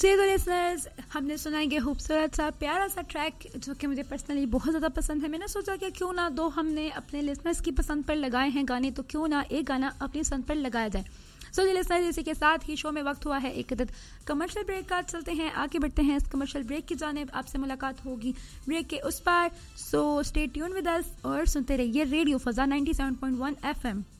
जी तो लिसनर्स, हमने सुना ये खूबसूरत सा प्यारा सा ट्रैक जो कि मुझे पर्सनली बहुत ज़्यादा पसंद है। मैंने सोचा कि क्यों ना दो हमने अपने लिसनर्स की पसंद पर लगाए हैं गाने, तो क्यों ना एक गाना अपनी पसंद पर लगाया जाए। सो जी लिसनर्स, इसी के साथ ही शो में वक्त हुआ है एक अदद कमर्शियल ब्रेक का। चलते हैं, आगे बढ़ते हैं इस कमर्शियल ब्रेक की जानिब। आपसे मुलाकात होगी ब्रेक के उस पार। So stay tune with us और सुनते रहिए रेडियो फजा 97.1 FM।